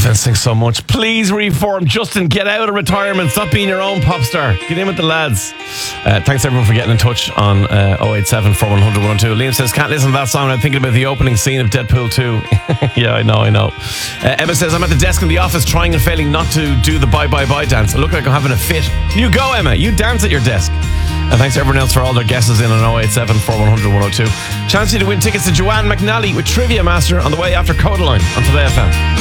thanks so much. Please reform. Justin, get out of retirement. Stop being your own pop star. Get in with the lads. Thanks everyone for getting in touch on 087 4100 102. Liam says, can't listen to that song. I'm thinking about the opening scene of Deadpool 2. Yeah, I know. Emma says, I'm at the desk in the office trying and failing not to do the bye bye bye dance. I look like I'm having a fit. You go, Emma. You dance at your desk. And thanks to everyone else for all their guesses in on 087 4100 102. Chance you to win tickets to Joanne McNally with Trivia Master on the way after Codaline on Today FM.